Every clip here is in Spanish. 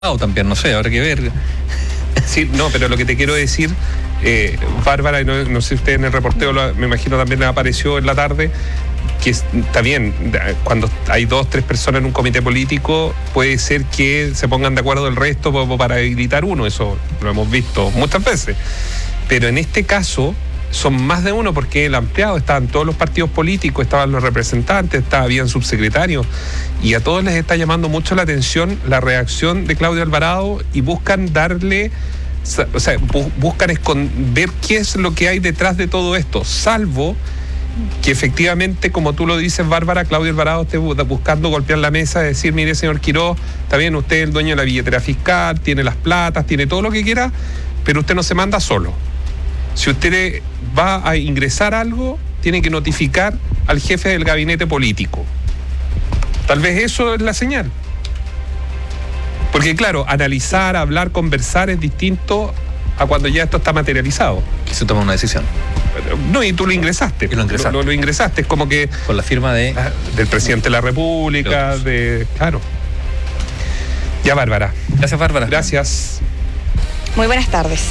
también, no sé, habrá que ver. Sí, no, pero lo que te quiero decir, Bárbara, no sé si usted en el reporteo, me imagino también apareció en la tarde, que está bien, cuando hay 2, 3 personas en un comité político, puede ser que se pongan de acuerdo el resto para habilitar uno, eso lo hemos visto muchas veces. Pero en este caso son más de uno, porque el ampliado, estaban todos los partidos políticos, estaban los representantes, habían subsecretarios, y a todos les está llamando mucho la atención la reacción de Claudio Alvarado, y buscan darle, o sea, buscan ver qué es lo que hay detrás de todo esto, salvo que efectivamente, como tú lo dices, Bárbara, Claudio Alvarado esté buscando golpear la mesa, decir, mire, señor Quirós, está bien, usted es el dueño de la billetera fiscal, tiene las platas, tiene todo lo que quiera, pero usted no se manda solo. Si usted va a ingresar algo, tiene que notificar al jefe del gabinete político. Tal vez eso es la señal. Porque claro, analizar, hablar, conversar es distinto a cuando ya esto está materializado. Que se toma una decisión. No, y tú lo ingresaste. Y lo ingresaste. Lo ingresaste, es como que... Con la firma del presidente de la República, claro. Ya, Bárbara. Gracias, Bárbara. Gracias. Muy buenas tardes.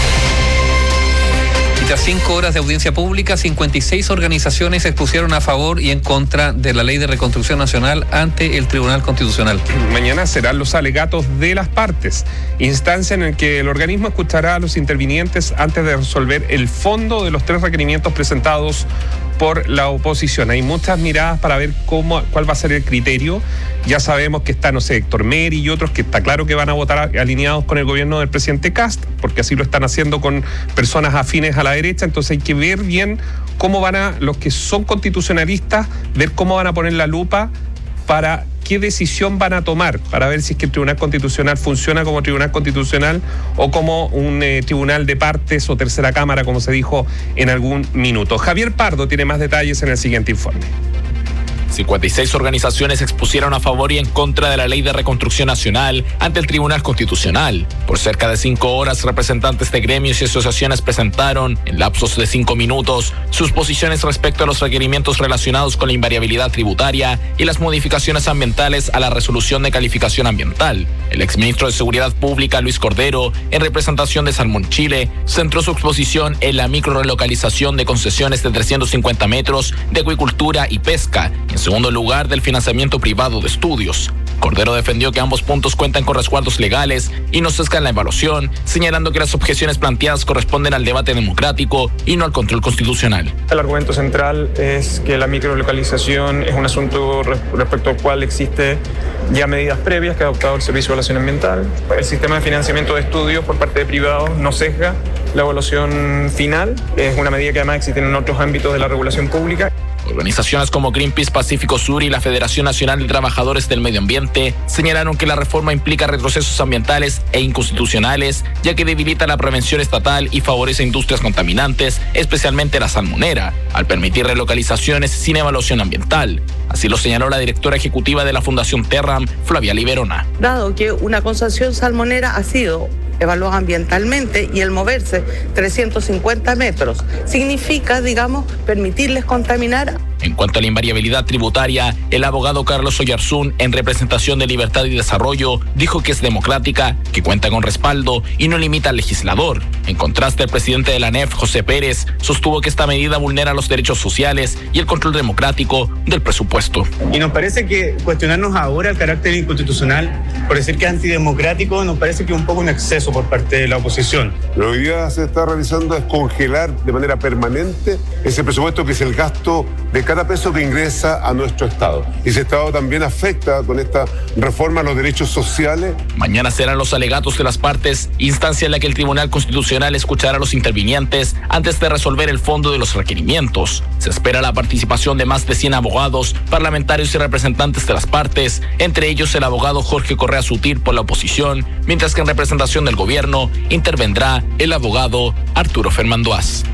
Y tras 5 horas de audiencia pública, 56 organizaciones se expusieron a favor y en contra de la Ley de Reconstrucción Nacional ante el Tribunal Constitucional. Mañana serán los alegatos de las partes, instancia en la que el organismo escuchará a los intervinientes antes de resolver el fondo de los 3 requerimientos presentados por la oposición. Hay muchas miradas para ver cuál va a ser el criterio. Ya sabemos que está, no sé, Héctor Meri y otros que está claro que van a votar alineados con el gobierno del presidente Kast, porque así lo están haciendo con personas afines a la derecha. Entonces hay que ver bien cómo van los que son constitucionalistas, ver cómo van a poner la lupa para qué decisión van a tomar, para ver si es que el Tribunal Constitucional funciona como Tribunal Constitucional o como un tribunal de partes o tercera cámara, como se dijo en algún minuto. Javier Pardo tiene más detalles en el siguiente informe. 56 organizaciones expusieron a favor y en contra de la Ley de Reconstrucción Nacional ante el Tribunal Constitucional. Por cerca de 5 horas, representantes de gremios y asociaciones presentaron, en lapsos de 5 minutos, sus posiciones respecto a los requerimientos relacionados con la invariabilidad tributaria y las modificaciones ambientales a la resolución de calificación ambiental. El exministro de Seguridad Pública, Luis Cordero, en representación de Salmón Chile, centró su exposición en la microrelocalización de concesiones de 350 metros de acuicultura y pesca, en segundo lugar del financiamiento privado de estudios. Cordero defendió que ambos puntos cuentan con resguardos legales y no sesgan la evaluación, señalando que las objeciones planteadas corresponden al debate democrático y no al control constitucional. El argumento central es que la microlocalización es un asunto respecto al cual existe ya medidas previas que ha adoptado el Servicio de Evaluación Ambiental. El sistema de financiamiento de estudios por parte de privados no sesga la evaluación final, es una medida que además existe en otros ámbitos de la regulación pública. Organizaciones como Greenpeace Pacífico Sur y la Federación Nacional de Trabajadores del Medio Ambiente señalaron que la reforma implica retrocesos ambientales e inconstitucionales, ya que debilita la prevención estatal y favorece industrias contaminantes, especialmente la salmonera, al permitir relocalizaciones sin evaluación ambiental. Así lo señaló la directora ejecutiva de la Fundación Terram, Flavia Liberona. Dado que una concesión salmonera ha sido evaluada ambientalmente y el moverse 350 metros significa, permitirles contaminar. En cuanto a la invariabilidad tributaria, el abogado Carlos Oyarzún, en representación de Libertad y Desarrollo, dijo que es democrática, que cuenta con respaldo y no limita al legislador. En contraste, el presidente de la ANEF, José Pérez, sostuvo que esta medida vulnera los derechos sociales y el control democrático del presupuesto. Y nos parece que cuestionarnos ahora el carácter inconstitucional, por decir que es antidemocrático, nos parece que es un poco un exceso por parte de la oposición. Lo que hoy día se está realizando es congelar de manera permanente ese presupuesto que es el gasto de cada peso que ingresa a nuestro Estado. Y ese Estado también afecta con esta reforma a los derechos sociales. Mañana serán los alegatos de las partes, instancia en la que el Tribunal Constitucional escuchará a los intervinientes antes de resolver el fondo de los requerimientos. Se espera la participación de más de 100 abogados, parlamentarios y representantes de las partes, entre ellos el abogado Jorge Correa Sutil por la oposición, mientras que en representación del gobierno intervendrá el abogado Arturo Fermandoaz.